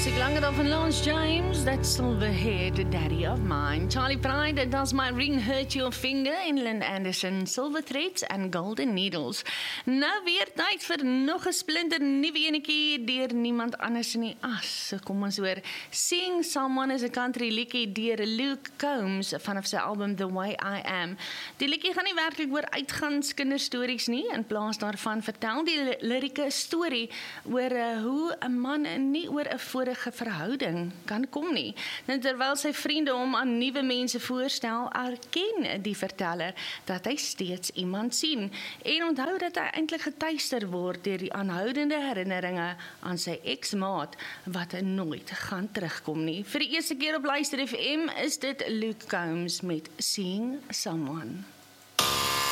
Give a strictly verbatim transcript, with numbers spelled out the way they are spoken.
Music langer van Lance James, that silver-haired daddy of mine. Charlie Pride, Does My Ring Hurt Your Finger? En Lynn Anderson, Silver Threads and Golden Needles. Nou weer tyd vir nog 'n splinter nuwe enetjie deur niemand anders nie as, so kom ons hoor. Seeing Someone is a country liedjie deur Luke Combs vanaf sy album The Way I Am. Die liedjie gaan nie werklik oor uitgans kinderstories nie, in plaas daarvan vertel die lirieke storie oor uh, hoe 'n man nie oor 'n vorige verhouding kan kom nie. En terwyl sy vriende hom aan nuwe mense voorstel, erken die verteller dat hy steeds iemand sien en onthou dat hy eintlik getuister word deur die aanhoudende herinneringe aan sy ex-maat wat nooit gaan terugkom nie. Vir die eerste keer op Luister F M is dit Luke Combs met Seeing Someone.